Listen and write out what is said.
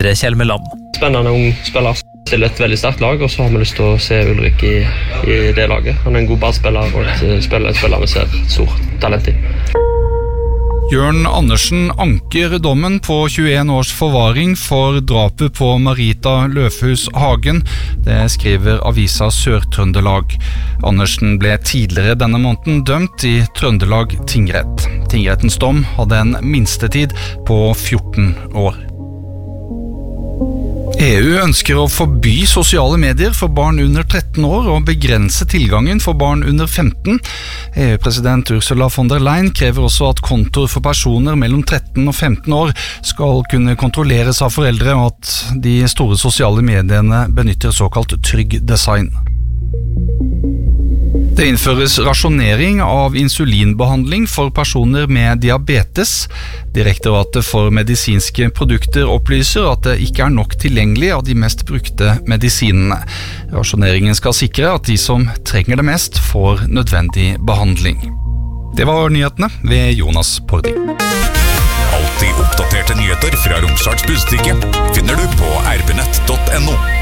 sier Kjelmeland. Spennende ung spiller. Stiller et veldig sterkt lag, og så har vi lyst til å se Ulrik i det laget. Han en god ballspiller og et spiller vi ser stort talent i. Jørn Andersen anker dommen på 21 års forvaring for drapet på Marita Løfhus Hagen. Det skriver avisa Sør-Trøndelag. Andersen ble tidligere denne måneden dømt i Trøndelag tingrett. Tingrettens dom hadde en minstetid på 14 år. EU ønsker å forby sosiale medier for barn under 13 år og begrense tilgangen for barn under 15. EU-president Ursula von der Leyen krever også at kontoer for personer mellom 13 og 15 år skal kunne kontrolleres av foreldre, og at de store sosiale mediene benytter såkalt trygg design. Det innføres rasjonering av insulinbehandling for personer med diabetes. Direktoratet for medisinske produkter opplyser at det ikke er nok tilgjengelig av de mest brukte medisinene. Rasjoneringen skal sikre at de som trenger det mest får nødvendig behandling. Det var nyhetene ved Jonas Pordi. Alltid oppdaterte nyheter fra Romsdals Budstikke finner du på rbnett.no.